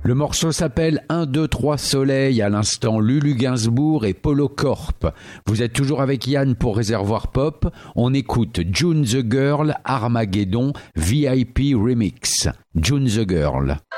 Le morceau s'appelle 1, 2, 3 Soleil, à l'instant Lulu Gainsbourg et Polo Corp. Vous êtes toujours avec Yann pour Réservoir Pop. On écoute June the Girl, Armageddon, VIP Remix. June the Girl.